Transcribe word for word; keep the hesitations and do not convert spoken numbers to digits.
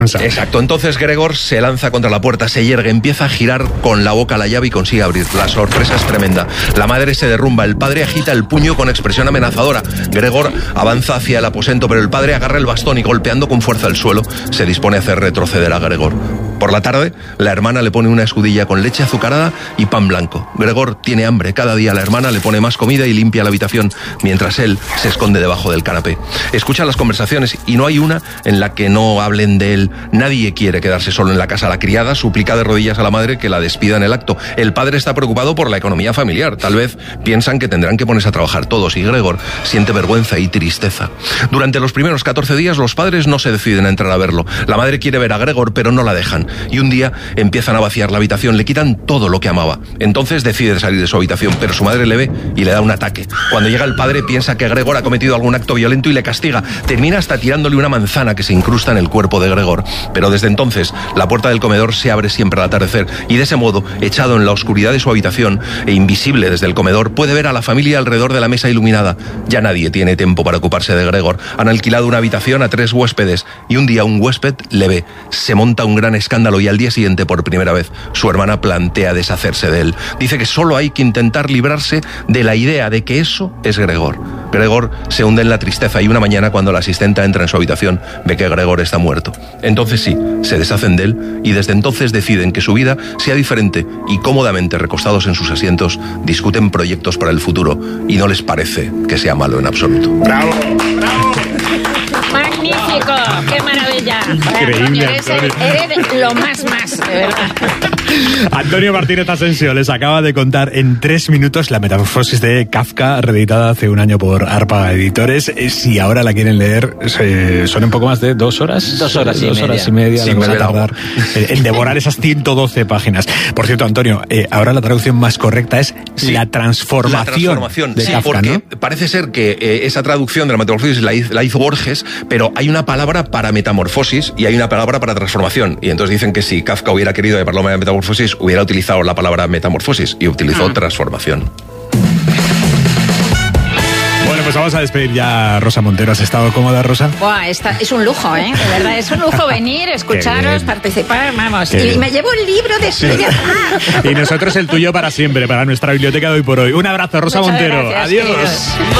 Exacto, entonces Gregor se lanza contra la puerta, se yergue, empieza a girar con la boca la llave y consigue abrir. La sorpresa es tremenda. La madre se derrumba, el padre agita el puño con expresión amenazadora. Gregor avanza hacia el aposento, pero el padre agarra el bastón y golpeando con fuerza el suelo, se dispone a hacer retroceder a Gregor. Por la tarde, la hermana le pone una escudilla con leche azucarada y pan blanco. Gregor tiene hambre. Cada día la hermana le pone más comida y limpia la habitación, mientras él se esconde debajo del canapé. Escucha las conversaciones y no hay una en la que no hablen de él. Nadie quiere quedarse solo en la casa. La criada suplica de rodillas a la madre que la despida en el acto. El padre está preocupado por la economía familiar. Tal vez piensan que tendrán que ponerse a trabajar todos y Gregor siente vergüenza y tristeza. Durante los primeros catorce días los padres no se deciden a entrar a verlo. La madre quiere ver a Gregor, pero no la dejan. Y un día empiezan a vaciar la habitación, le quitan todo lo que amaba. Entonces decide salir de su habitación, pero su madre le ve y le da un ataque. Cuando llega el padre piensa que Gregor ha cometido algún acto violento y le castiga. Termina hasta tirándole una manzana que se incrusta en el cuerpo de Gregor. Pero desde entonces la puerta del comedor se abre siempre al atardecer y de ese modo, echado en la oscuridad de su habitación e invisible desde el comedor, puede ver a la familia alrededor de la mesa iluminada. Ya nadie tiene tiempo para ocuparse de Gregor. Han alquilado una habitación a tres huéspedes y un día un huésped le ve. Se monta un gran escándalo y al día siguiente, por primera vez, su hermana plantea deshacerse de él. Dice que solo hay que intentar librarse de la idea de que eso es Gregor. Gregor se hunde en la tristeza y una mañana, cuando la asistenta entra en su habitación, ve que Gregor está muerto. Entonces sí, se deshacen de él y desde entonces deciden que su vida sea diferente y cómodamente recostados en sus asientos discuten proyectos para el futuro y no les parece que sea malo en absoluto. ¡Bravo! ¡Bravo! ¡Magnífico! ¡Qué maravilla! Increíble, Eres, eres lo más más, de verdad. Antonio Martínez Asensio les acaba de contar en tres minutos la metamorfosis de Kafka, reeditada hace un año por Arpa Editores. Si ahora la quieren leer, son un poco más de dos horas. Dos horas y dos media. horas y media. Sí, Van a tardar en devorar esas ciento doce páginas. Por cierto, Antonio, eh, ahora la traducción más correcta es sí, la transformación. La transformación, de sí, Kafka, porque ¿no? parece ser que eh, esa traducción de la metamorfosis la hizo, la hizo Borges, pero hay una palabra para metamorfosis y hay una palabra para transformación. Y entonces dicen que si Kafka hubiera querido de palabra de metamorfosis, hubiera utilizado la palabra metamorfosis y utilizó ah. transformación. Bueno, pues vamos a despedir ya a Rosa Montero. ¿Has estado cómoda, Rosa? Buah, esta, es un lujo, ¿eh? De verdad, es un lujo venir, escucharos, participar, vamos. Qué y bien. Me llevo el libro de estrellas. Sí. Y nosotros el tuyo para siempre, para nuestra biblioteca de hoy por hoy. Un abrazo, Rosa Muchas Montero. Gracias, Adiós. Queridos.